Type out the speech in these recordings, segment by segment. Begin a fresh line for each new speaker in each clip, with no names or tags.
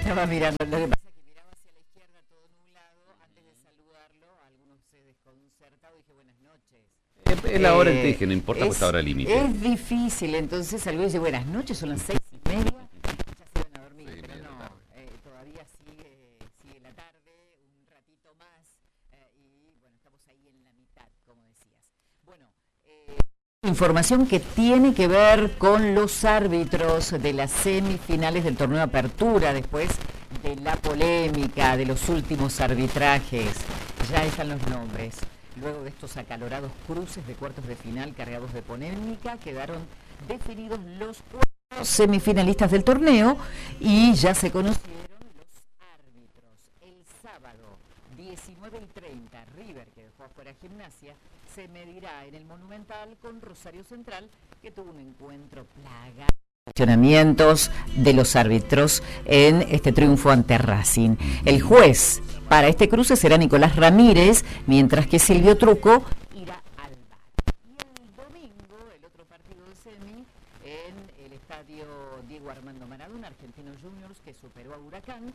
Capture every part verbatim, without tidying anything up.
estaba mirando. Lo que pasa es que miraba hacia la izquierda todo nublado. Antes de saludarlo, algunos se desconcertaron. Dije buenas noches.
Es la hora,
Eh,
te dije, no importa, pues esta hora límite.
Es difícil, entonces saludé y dice buenas noches, son las seis y media. Ya se van a dormir,
Seis y
pero
media de la
no,
tarde.
eh, todavía sigue, sigue la tarde, un ratito más. Eh, y bueno, estamos ahí en la mitad, como decías. Bueno, eh, información que tiene que ver con los árbitros de las semifinales del torneo de Apertura, después de la polémica de los últimos arbitrajes. Ya están los nombres. Luego de estos acalorados cruces de cuartos de final cargados de polémica, quedaron definidos los cuatro semifinalistas del torneo y ya se conocieron los árbitros. El sábado, diecinueve y treinta, River, que dejó afuera a Gimnasia, se medirá en el Monumental con Rosario Central, que tuvo un encuentro plagado de cuestionamientos de los árbitros en este triunfo ante Racing. El juez para este cruce será Nicolás Ramírez, mientras que Silvio Truco irá al V A R. Y el domingo, el otro partido de semi, en el estadio Diego Armando Maradona, Argentinos Juniors, que superó a Huracán,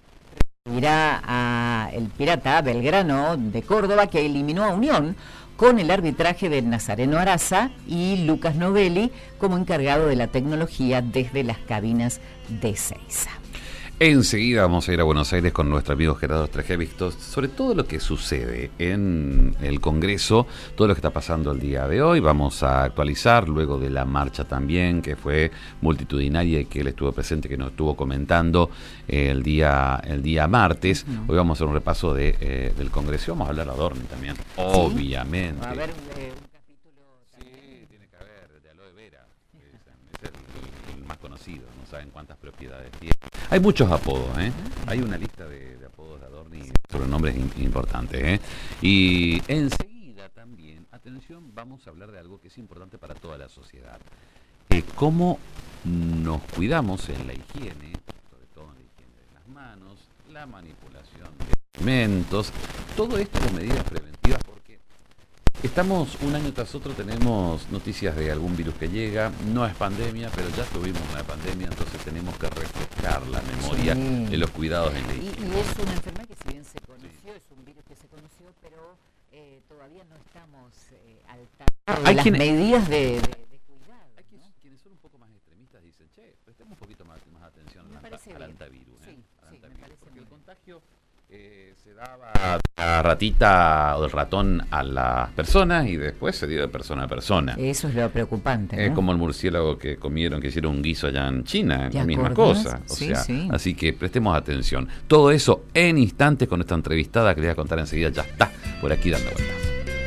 irá a el Pirata Belgrano de Córdoba, que eliminó a Unión con el arbitraje de Nazareno Araza y Lucas Novelli como encargado de la tecnología desde las cabinas de Ezeiza.
Enseguida vamos a ir a Buenos Aires con nuestro amigo Gerardo Strejevisto sobre todo lo que sucede en el Congreso, todo lo que está pasando el día de hoy. Vamos a actualizar luego de la marcha también, que fue multitudinaria y que él estuvo presente, que nos estuvo comentando el día el día martes. Uh-huh. Hoy vamos a hacer un repaso de, eh, del Congreso. Vamos a hablar a Adorni también, ¿sí? Obviamente.
Va a haber eh, un capítulo también.
Sí, tiene que haber, de aloe vera. Es, es el, el más conocido, no saben cuántas propiedades tiene. Hay muchos apodos, ¿eh? Hay una lista de, de apodos de Adorni, sobrenombres in, importantes, ¿eh? Y enseguida también, atención, vamos a hablar de algo que es importante para toda la sociedad. Eh, cómo nos cuidamos en la higiene, sobre todo en la higiene de las manos, la manipulación de alimentos, todo esto con medidas preventivas, porque estamos un año tras otro, tenemos noticias de algún virus que llega, no es pandemia, pero ya tuvimos una pandemia, entonces tenemos que refrescar la memoria sí. de los cuidados en la higiene.
Y, y es una enfermedad que si bien se conoció, sí. es un virus que se conoció, pero eh, todavía no estamos eh, al tanto de las quien, medidas de, de, de cuidado.
Hay quienes, ¿no? quienes son un poco más extremistas dicen, che, prestemos un poquito más, más atención al, anta, al antivirus,
sí,
¿eh? al
sí,
antivirus porque el contagio Eh, se daba la ratita o el ratón a las personas y después se dio de persona a persona.
Eso es lo preocupante, ¿no?
Es como el murciélago que comieron, que hicieron un guiso allá en China, la misma cosa. O
sí,
sea,
sí.
Así que prestemos atención. Todo eso en instantes con esta entrevistada que les voy a contar enseguida. Ya está por aquí dando vueltas.